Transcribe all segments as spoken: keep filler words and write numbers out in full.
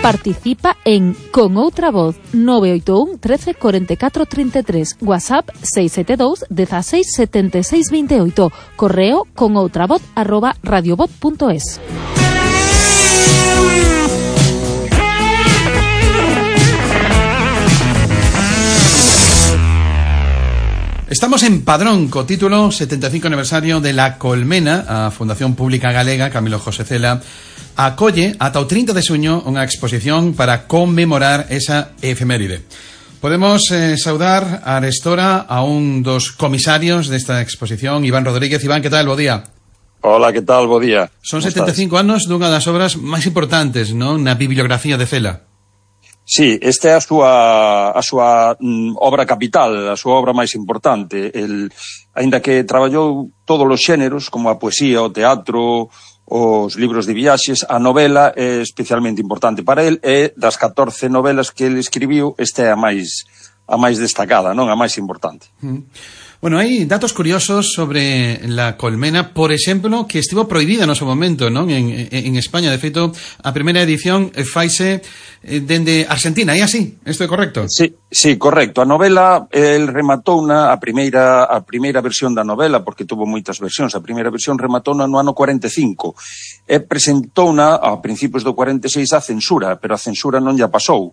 Participa en Con Outra Voz nove oito un, trece, cuarenta y cuatro, treinta y tres, WhatsApp seis sete dos, dieciséis, setenta y seis, veintiocho, correo conoutravoz arroba radiovoz punto es. Estamos en Padrón, co título setenta e cinco aniversario de La Colmena. A Fundación Pública Galega Camilo José Cela acolle ata o trinta de xuño unha exposición para conmemorar esa efeméride. Podemos eh, saudar a Arestora a un dos comisarios desta exposición, Iván Rodríguez. Iván, que tal? Bo día. Hola, que tal? Bo día. Son setenta e cinco anos dunha das obras máis importantes, non, na bibliografía de Cela. Sí, esta é a súa a súa mm, obra capital, a súa obra máis importante. El, aínda que traballou todos os xéneros, como a poesía, o teatro, os libros de viaxes, a novela é especialmente importante para el, e das catorce novelas que ele escribiu, esta é a máis a máis destacada, non? A máis importante. Mm. Bueno, hai datos curiosos sobre La Colmena, por exemplo, que estivo prohibida no seu momento, non? En, en España, de feito, a primeira edición faise dende Argentina, é así? Isto é correcto? Sí, sí, correcto. A novela, el rematou na a primeira a primeira versión da novela, porque tuvo moitas versións. A primeira versión rematou no ano cuarenta e cinco. E presentouna a principios do cuarenta e seis a censura, pero a censura non lla pasou.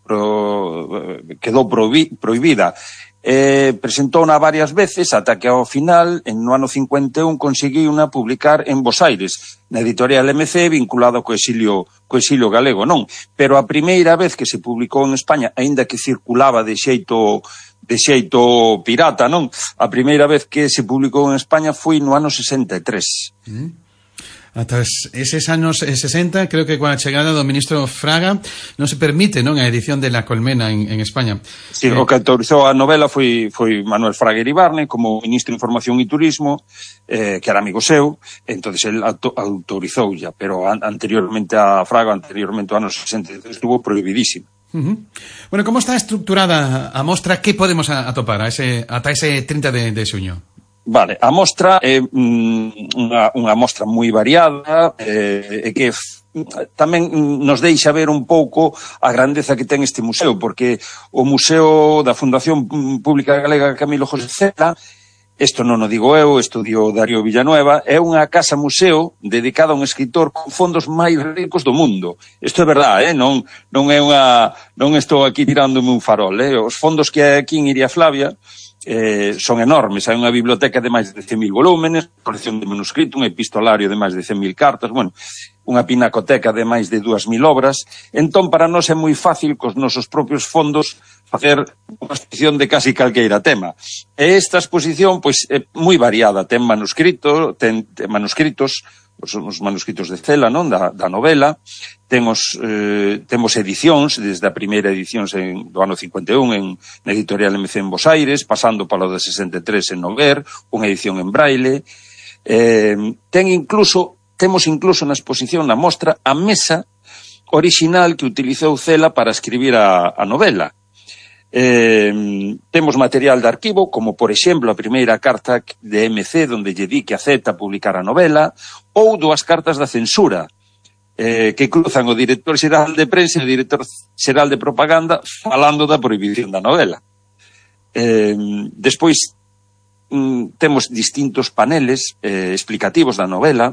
Pro, quedou prohibi, prohibida. Eh, presentouna varias veces ata que ao final, en no ano cincuenta e un, conseguiuna publicar en Bos Aires, na editorial M C, vinculado co exilio, co exilio galego, non? Pero a primeira vez que se publicou en España, aínda que circulaba de xeito de xeito pirata, non? A primeira vez que se publicou en España foi no ano sesenta e tres. Mm. Ata eses anos sesenta, creo que coa chegada do ministro Fraga non se permite, non, a edición de La Colmena en, en España. Sí, eh, o que autorizou a novela foi foi Manuel Fraga Iribarne como ministro de Información e Turismo, eh, que era amigo seu, entonces el auto, autorizou ya, pero an, anteriormente a Fraga, anteriormente ao ano sesenta e tres, estuvo prohibidísimo. Uh-huh. Bueno, como está estructurada a mostra? Que podemos atopar a ese, ata ese trinta de xuño? Vale, a mostra é mm, unha, unha mostra moi variada eh, e que f, tamén nos deixa ver un pouco a grandeza que ten este museo, porque o Museo da Fundación Pública Galega Camilo José Cela, isto non o digo eu, isto dio Darío Villanueva, é unha casa-museo dedicada a un escritor con fondos máis ricos do mundo. Isto é verdade, eh? non, non é unha, non estou aquí tirándome un farol, eh? Os fondos que hai aquí en Iria Flavia Eh, son enormes, hai unha biblioteca de máis de cen mil volúmenes, colección de manuscrito, un epistolario de máis de cen mil cartas, bueno, unha pinacoteca de máis de dúas mil obras. Entón, para nós é moi fácil cos nosos propios fondos facer unha exposición de casi calqueira tema. E esta exposición, pois, é moi variada, ten manuscrito, ten, ten manuscritos, os, os manuscritos de Cela, non, da, da novela, temos, eh, temos edicións, desde a primeira edición en, do ano cincuenta e un en, na editorial M C en Bos Aires, pasando palo de sesenta e tres en Noguer, unha edición en braille, eh, ten incluso, temos incluso na exposición, na mostra, a mesa orixinal que utilizou Cela para escribir a, a novela. Eh, temos material de arquivo, como por exemplo a primeira carta de M C donde lle di que acepta publicar a novela, ou dúas cartas da censura eh, que cruzan o director xeral de prensa e o director xeral de propaganda falando da prohibición da novela. Eh, despois mm, temos distintos paneles eh, explicativos da novela.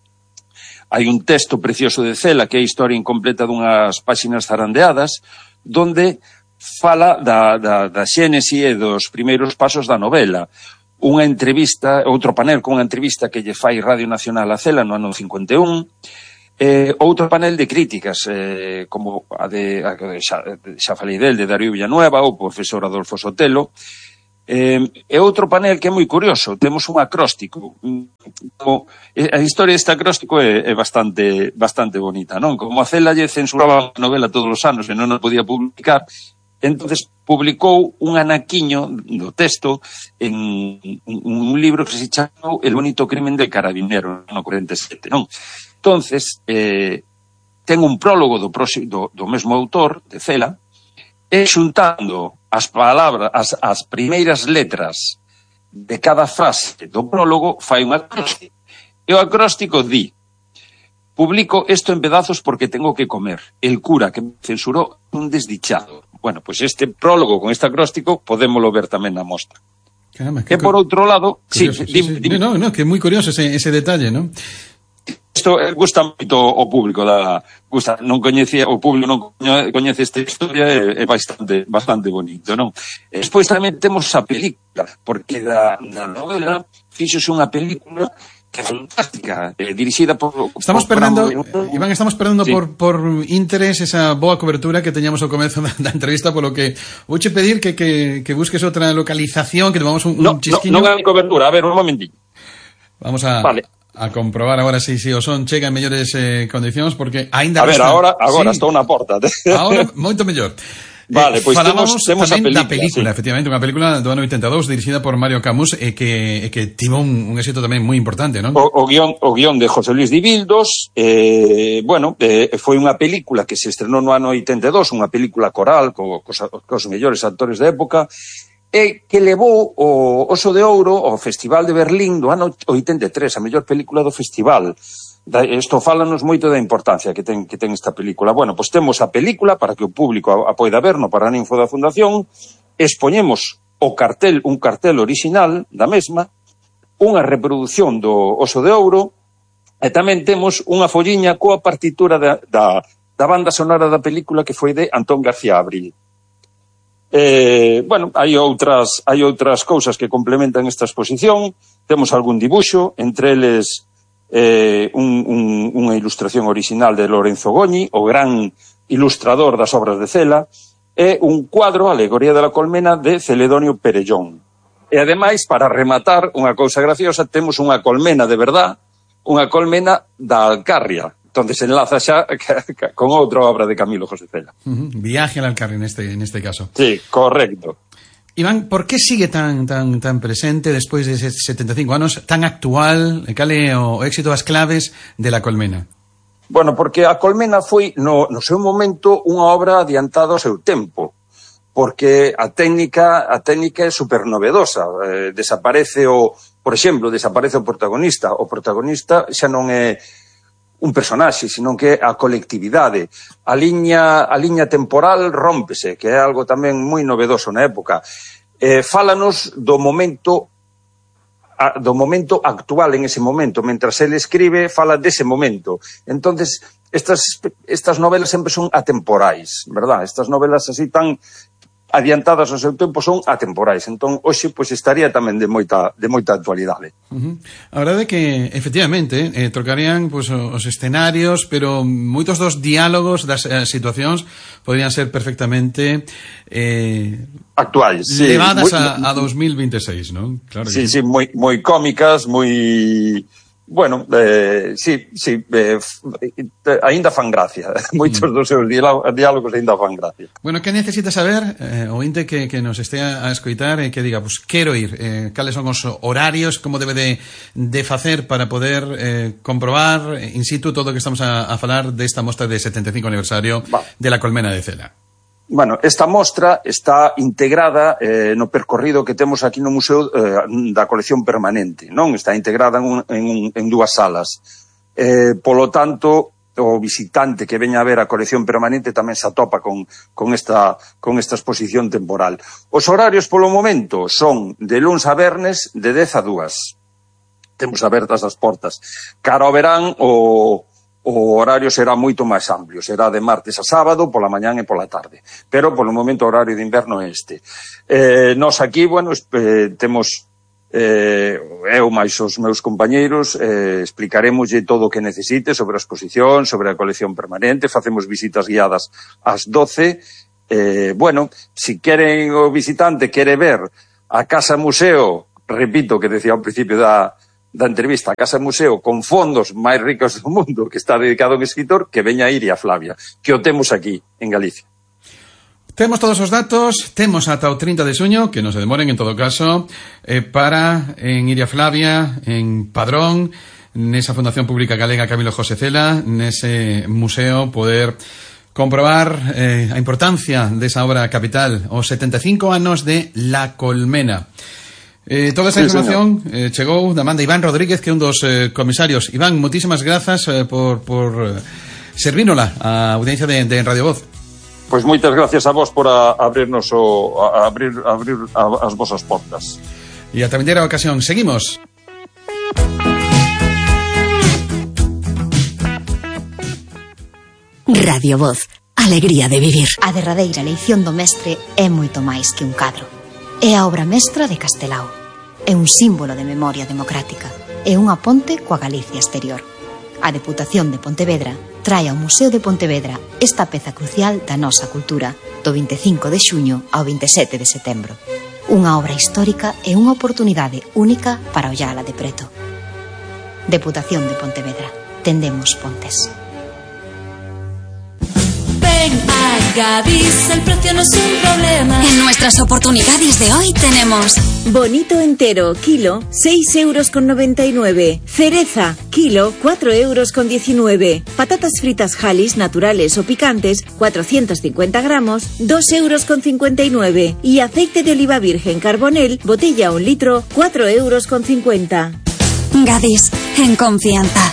Hai un texto precioso de Cela que é a historia incompleta dunhas páxinas zarandeadas, donde fala da, da, da xénese e dos primeiros pasos da novela. Unha entrevista, outro panel con unha entrevista que lle fai Radio Nacional a Cela no ano cincuenta e un, eh, outro panel de críticas, eh, como a de, a de xa, xa falei del, de Darío Villanueva, o profesor Adolfo Sotelo, eh, e outro panel que é moi curioso, temos un acróstico. Como, a historia deste acróstico é, é bastante, bastante bonita, non? Como a Cela lle censuraba a novela todos os anos e non a podía publicar, entonces publicou un anaquiño do texto en un libro que se chamou El bonito crimen del carabinero no cuarenta e sete, non? Entonces, eh, ten un prólogo do, do, do mesmo autor, de Cela, e xuntando as palabras, as, as primeiras letras de cada frase do prólogo, fai un acróstico. E o acróstico di: publico esto en pedazos porque tengo que comer. El cura que me censuró un desdichado. Bueno, pues este prólogo con este acróstico podémoslo ver tamén na mostra. Caramba, que por outro lado, curioso, sí, sí, dim, sí. dim, No, no, que moi curioso ese, ese detalle, ¿no? Isto gusta moito o público da gusta, non coñecía, o público non coñece esta historia, é, é bastante bastante bonito, non? Despois tamén temos a película, porque da, da novela fixose unha película que é fantástica, eh, dirixida por... Estamos por, perdendo, por, Iván, estamos perdendo sí. por, por interés esa boa cobertura que teñamos ao comezo da, da entrevista, polo que vouche pedir que, que, que busques outra localización, que tomamos un, no, un chisquiño. No, non hai cobertura, a ver, un momentillo. Vamos a... Vale. a comprobar agora se si, si o son chega en mellores eh, condicións, porque aínda... A ver, resta... agora, agora sí. Estou na porta. Agora, moito mellor. Vale, pois pues falábamos temos, temos tamén a película, da película, sí. Efectivamente, unha película do ano oitenta e dous dirixida por Mario Camus e que, e que tivo un, un éxito tamén moi importante, non? O, o, guión, o guión de José Luis Dibildos, eh, bueno, eh, foi unha película que se estrenou no ano oitenta e dous, unha película coral co, cos, cos mellores actores de época, e que levou o Oso de Ouro ao Festival de Berlín do ano oitenta e tres, a mellor película do festival. Isto fálanos moito da importancia que ten, que ten esta película. Bueno, pois temos a película para que o público a, a poida ver no Paraninfo da Fundación, expoñemos o cartel, un cartel original da mesma, unha reproducción do Oso de Ouro, e tamén temos unha folliña coa partitura da, da, da banda sonora da película que foi de Antón García Abril. Eh, bueno, hai outras hai outras cousas que complementan esta exposición. Temos algún dibuixo, entre eles eh, un, un, unha ilustración original de Lorenzo Goñi, o gran ilustrador das obras de Cela, e un cuadro, Alegoría de la Colmena, de Celedonio Perellón. E ademais, para rematar, unha cousa graciosa, temos unha colmena de verdad, unha colmena da Alcarria. Donde se enlaza xa con outra obra de Camilo José Cela. Uh-huh. Viaje al Alcarria en este, en este caso. Sí, correcto. Iván, por que sigue tan tan tan presente despois de setenta e cinco anos, tan actual? Cal é o éxito, as claves de La Colmena? Bueno, porque a Colmena foi no, no seu momento unha obra adiantada ao seu tempo, porque a técnica a técnica é super novedosa. Eh, desaparece o, por exemplo, desaparece o protagonista. O protagonista xa non é un personaxe, senón que é a colectividade. A liña, a liña temporal rómpese, que é algo tamén moi novedoso na época. Eh, fálanos do momento a, do momento actual en ese momento. Mentras ele escribe, fala dese momento. Entonces, estas, estas novelas sempre son atemporais, verdad? Estas novelas así tan adiantadas ao seu tempo son atemporais. Entón, hoxe, pois, estaría tamén de moita, de moita actualidade. Uh-huh. A verdade é que, efectivamente, eh, trocarían pois, os escenarios, pero moitos dos diálogos das eh, situacións podrían ser perfectamente eh, actuais, sí, levadas muy, a, a dos mil veintiséis, non? Claro sí, que... sí, moi, moi cómicas, moi... Bueno, eh, sí, sí, eh, aínda fan gracia. Moitos dos seus diálogos aínda fan gracia. Bueno, que necesita saber eh, o inte que, que nos estea a escoitar e que diga, pues, quero ir, eh, cales son os horarios, como debe de, de facer para poder eh, comprobar in situ todo o que estamos a, a falar desta mostra de setenta e cinco aniversario Va. de La Colmena de Cela. Bueno, esta mostra está integrada eh, no percorrido que temos aquí no Museo eh, da Colección Permanente, non? Está integrada en, un, en, un, en dúas salas. Eh, polo tanto, o visitante que veña a ver a Colección Permanente tamén se atopa con, con, esta, con esta exposición temporal. Os horarios polo momento son de luns a vernes de dez a dúas. Temos abertas as portas. Cara ao verán, o... o horario será moito máis amplio, será de martes a sábado, pola mañán e pola tarde. Pero, polo momento, o horario de inverno é este. Eh, nos aquí, bueno, eh, temos, eh, eu máis os meus compañeiros, eh, explicaremoslle todo o que necesite sobre a exposición, sobre a colección permanente, facemos visitas guiadas ás doce. Eh, bueno, si queren o visitante quere ver a Casa Museo, repito que decía ao principio da da entrevista, a Casa Museo con fondos máis ricos do mundo, que está dedicado a un escritor, que veña a Iria Flavia, que o temos aquí, en Galicia. Temos todos os datos, temos ata o trinta de xuño, que non se demoren en todo caso, eh, para en Iria Flavia, en Padrón, nesa Fundación Pública Galega Camilo José Cela, nese museo, poder comprobar eh, a importancia desa obra capital, os setenta e cinco anos de La Colmena. Eh, toda esa sí, información eh, chegou da man de Iván Rodríguez, que é un dos eh, comisarios. Iván, moitísimas grazas eh, por, por eh, servínola a audiencia de, de Radio Voz. Pois moitas gracias a vos por a, abrirnos o, a, abrir, abrir a, as vosas portas. E a vindeira ocasión, seguimos. Radio Voz, alegría de vivir. A derradeira leición do mestre é moito máis que un cadro. É a obra mestra de Castelao. É un símbolo de memoria democrática. É unha ponte coa Galicia exterior. A Deputación de Pontevedra trae ao Museo de Pontevedra esta peza crucial da nosa cultura do vinte e cinco de xuño ao vinte e sete de setembro. Unha obra histórica e unha oportunidade única para ollala de preto. Deputación de Pontevedra. Tendemos pontes. Ven a Gadis, el precio no es un problema. En nuestras oportunidades de hoy tenemos bonito entero, kilo, seis euros con noventa y nueve. Cereza, kilo, cuatro euros con diecinueve. Patatas fritas Halis, naturales o picantes, cuatrocientos cincuenta gramos, dos euros con cincuenta y nueve. Y aceite de oliva virgen Carbonel, botella un litro, cuatro euros con cincuenta. Gadis, en confianza.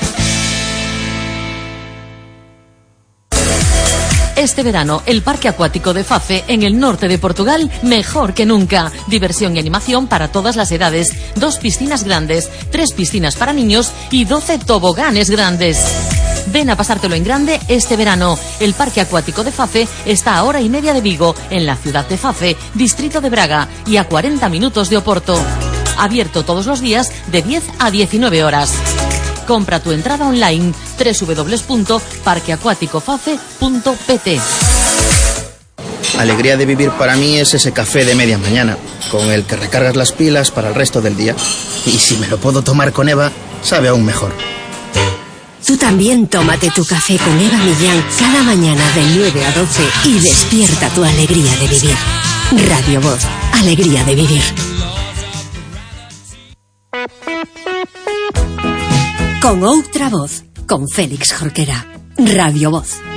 Este verano, el Parque Acuático de Fafe, en el norte de Portugal, mejor que nunca. Diversión y animación para todas las edades. Dos piscinas grandes, tres piscinas para niños y doce toboganes grandes. Ven a pasártelo en grande este verano. El Parque Acuático de Fafe está a hora y media de Vigo, en la ciudad de Fafe, distrito de Braga, y a cuarenta minutos de Oporto. Abierto todos los días de diez a diecinueve horas. Compra tu entrada online doble u doble u doble u punto parque acuático fafe punto p t. Alegría de vivir para mí es ese café de media mañana, con el que recargas las pilas para el resto del día. Y si me lo puedo tomar con Eva, sabe aún mejor. Tú también tómate tu café con Eva Millán cada mañana de nueve a doce y despierta tu alegría de vivir. Radio Voz, alegría de vivir. Con outra voz, con Félix Jorquera. Radio Voz.